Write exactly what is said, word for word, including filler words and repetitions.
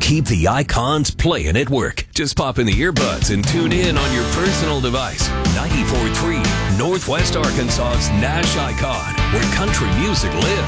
keep the icons playing at work. Just pop in the earbuds and tune in on your personal device. ninety-four point three Northwest Arkansas's Nash Icon, where country music lives.